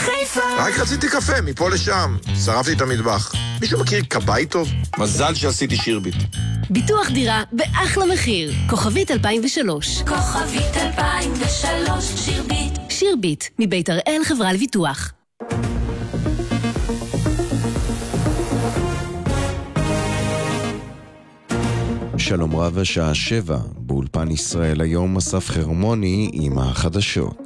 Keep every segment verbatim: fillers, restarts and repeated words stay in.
חיפה. רק רציתי קפה, מפה לשם. שרפתי את המטבח. מישהו מכיר קבאי טוב? מזל שעשיתי שירביט. ביטוח דירה באחלה מחיר. כוכבית אלפיים ושלוש. כוכבית אלפיים ושלוש, שירביט. שירביט, מבית הראל חברה לביטוח. שלום רב, השעה שבע, באולפן ישראל היום אסף חרמוני עם החדשות.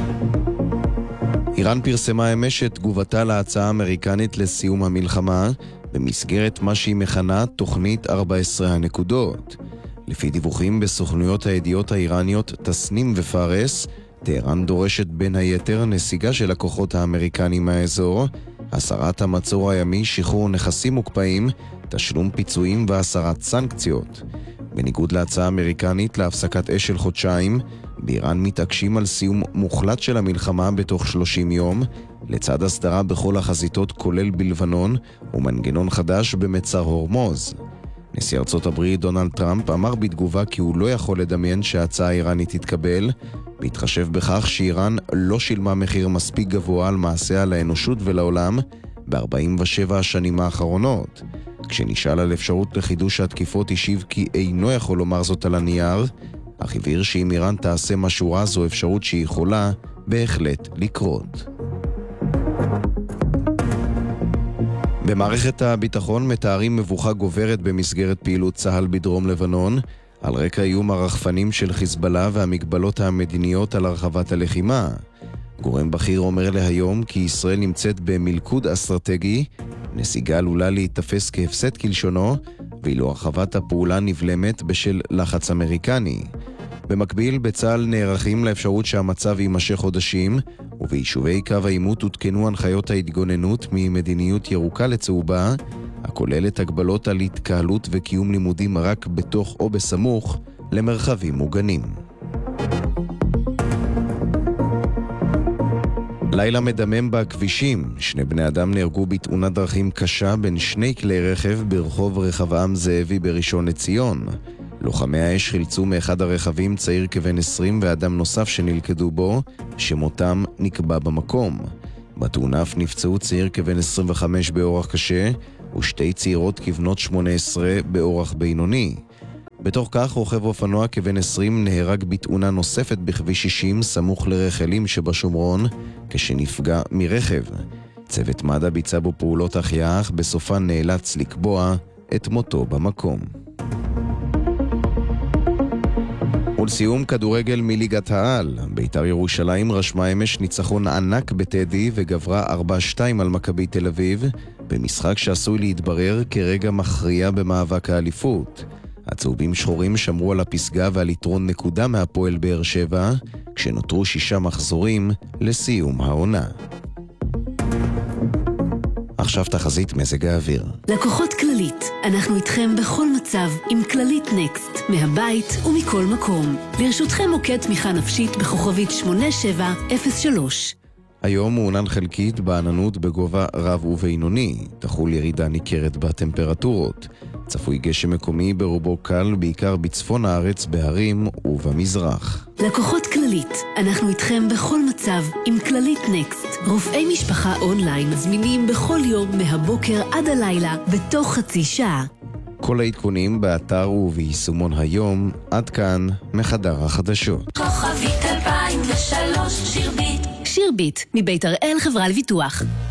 איראן פרסמה אמש את תגובתה להצעה האמריקנית לסיום המלחמה, במסגרת מה שהיא מכנה תוכנית ארבע עשרה הנקודות. לפי דיווחים בסוכנויות הידיעות האיראניות תסנים ופארס, טהרן דורשת בין היתר נסיגה של הכוחות האמריקנים מהאזור, הסרת המצור הימי, שחרור נכסים מוקפאים, תשלום פיצויים והסרת סנקציות. בניגוד להצעה האמריקנית להפסקת אש של חודשיים, באיראן מתעקשים על סיום מוחלט של המלחמה בתוך שלושים יום, לצד הסדרה בכל החזיתות כולל בלבנון, ומנגנון חדש במצר הורמוז. נשיא ארצות הברית דונלד טראמפ אמר בתגובה כי הוא לא יכול לדמיין שההצעה האיראנית תתקבל, בהתחשב בכך שאיראן לא שילמה מחיר מספיק גבוה על מעשיה לאנושות ולעולם ב-ארבעים ושבע השנים האחרונות. כשנשאל על אפשרות לחידוש התקיפות השיב כי אינו יכול לומר זאת על הנייר, אך הבהיר שאם איראן תעשה משהו רע זו אפשרות שהיא יכולה בהחלט לקרות. במערכת הביטחון מתארים מבוכה גוברת במסגרת פעילות צה"ל בדרום לבנון, על רקע איום הרחפנים של חיזבאללה והמגבלות המדיניות על הרחבת הלחימה. גורם בכיר אומר להיום כי ישראל נמצאת במלכוד אסטרטגי, נסיגה עלולה להתפס כהפסד כלשונו, ואילו הרחבת הפעולה נבלמת בשל לחץ אמריקני. במקביל, בצה"ל נערכים לאפשרות שהמצב יימשך חודשים, וביישובי קו העימות הותקנו הנחיות ההתגוננות ממדיניות ירוקה לצהובה, הכוללת הגבלות על התקהלות וקיום לימודים רק בתוך או בסמוך למרחבים מוגנים. לילה מדמם בכבישים. שני בני אדם נהרגו בתאונת דרכים קשה בין שני כלי רכב ברחוב רחבעם זאבי בראשון לציון. לוחמי האש חילצו מאחד הרכבים צעיר כבן עשרים ואדם נוסף שנלכדו בו, שמותם נקבע במקום. בתאונה אף נפצעו צעיר כבן עשרים וחמש באורח קשה, ושתי צעירות כבנות שמונה עשרה באורח בינוני. בתוך כך רוכב אופנוע כבן עשרים נהרג בתאונה נוספת בכביש שישים סמוך לרחלים שבשומרון, כשנפגע מרכב. צוות מד"א ביצע בו פעולות החייאה, אך בסופן נאלץ לקבוע את מותו במקום. ולסיום, כדורגל מליגת העל. בית"ר ירושלים רשמה אמש ניצחון ענק בטדי וגברה ארבע שתיים על מכבי תל אביב, במשחק שעשוי להתברר כרגע מכריע במאבק האליפות. הצהובים שחורים שמרו על הפסגה ועל יתרון נקודה מהפועל באר שבע, כשנותרו שישה מחזורים לסיום העונה. עכשיו תחזית מזג האוויר. לקוחות כללית, אנחנו איתכם בכל מצב עם כללית נקסט, מהבית ומכל מקום. לרשותכם מוקד תמיכה נפשית בכוכבית שמונה שבע אפס שלוש. היום מעונן חלקית בעננות בגובה רב ובינוני, תחול ירידה ניכרת בטמפרטורות. צפוי גשם מקומי ברובו קל, בעיקר בצפון הארץ, בהרים ובמזרח. לקוחות כללית, אנחנו איתכם בכל מצב עם כללית נקסט. רופאי משפחה אונליין מזמינים בכל יום מהבוקר עד הלילה בתוך חצי שעה. כל העדכונים באתר וביישומון היום. עד כאן מחדר החדשות. כוכבית אלפיים ושלוש, שירביט. שירביט, מבית הראל חברה לביטוח.